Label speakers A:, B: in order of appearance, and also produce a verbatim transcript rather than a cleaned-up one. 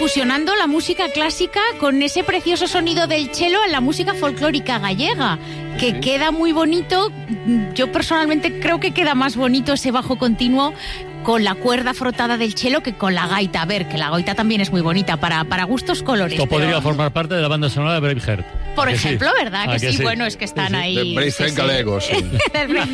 A: fusionando la música clásica con ese precioso sonido del cello en la música folclórica gallega, que sí. queda muy bonito. Yo personalmente creo que queda más bonito ese bajo continuo con la cuerda frotada del cello que con la gaita. A ver, que la gaita también es muy bonita, para, para gustos colores.
B: Esto
A: pero...
B: podría formar parte de la banda sonora de Braveheart.
A: Por ejemplo,
B: sí?
A: ¿verdad?
B: Ah,
A: que,
B: que
A: sí?
B: sí,
A: Bueno, es que están
B: sí, sí.
A: ahí...
C: De Braveheart
A: sí,
C: galego, sí.
A: sí.